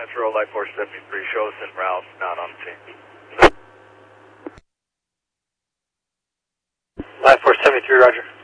Metro, Light Force 73, show us en route, not on scene. Light Force 73, roger.